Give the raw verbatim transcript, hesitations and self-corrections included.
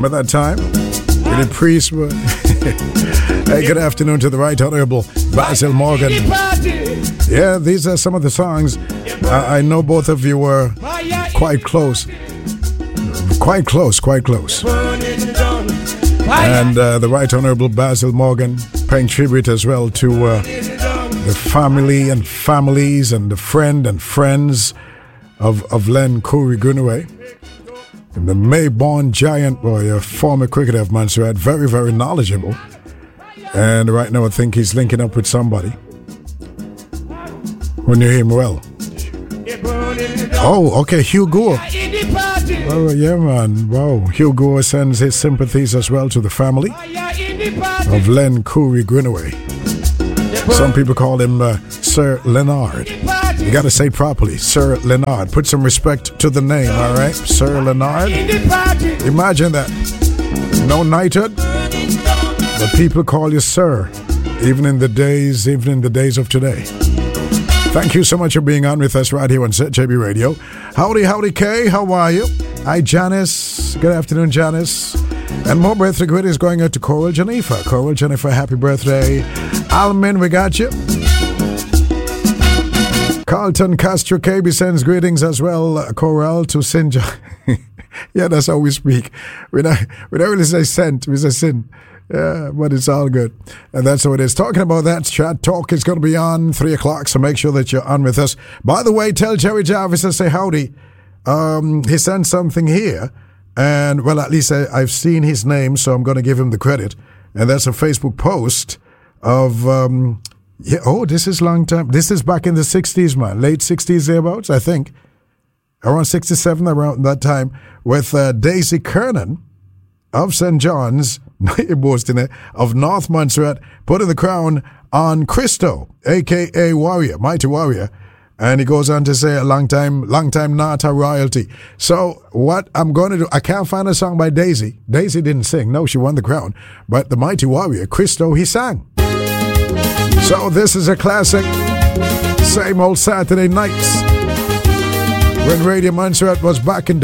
Remember that time? With the priest were. Hey, good afternoon to the Right Honorable Basil Morgan. Yeah, these are some of the songs. I, I know both of you were quite close. Quite close, quite close. And uh, the Right Honorable Basil Morgan paying tribute as well to uh, the family and families and the friend and friends of, of Len Kuri Gunaway. And the Mayborn Giant boy, a former cricketer of Montserrat, very, very knowledgeable. And right now I think he's linking up with somebody. Who knew him well. Oh, okay, Hugo. Oh, yeah, man. Wow. Hugo sends his sympathies as well to the family of Len Kuri Gunaway. Some people call him uh, Sir Leonard. You got to say properly, Sir Leonard. Put some respect to the name, all right? Sir Leonard. Imagine that. No knighthood, but people call you Sir, even in the days, even in the days of today. Thank you so much for being on with us right here on Z J B Radio. Howdy, howdy, Kay. How are you? Hi, Janice. Good afternoon, Janice. And more birthday greetings going out to Coral Jennifer. Coral Jennifer, happy birthday. Almin, we got you. Carlton Castro K B sends greetings as well. Coral to Saint John. Yeah, that's how we speak. We don't, we don't really say sent, we say sin. Yeah, but it's all good. And that's how it is. Talking about that, Chat Talk is going to be on three o'clock, so make sure that you're on with us. By the way, tell Jerry Jarvis to say howdy. Um, he sent something here, and, well, at least I, I've seen his name, so I'm going to give him the credit. And that's a Facebook post of, um, yeah, oh, this is long time. This is back in the sixties, man. Late sixties thereabouts, I think. Around sixty-seven, around that time, with uh, Daisy Kernan of Saint John's, of North Montserrat, putting the crown on Christo, a k a. Warrior, Mighty Warrior. And he goes on to say a long time, long time Nata royalty. So what I'm going to do, I can't find a song by Daisy. Daisy didn't sing. No, she won the crown. But the Mighty Warrior, Christo, he sang. So this is a classic. Same old Saturday nights when Radio Montserrat was back in the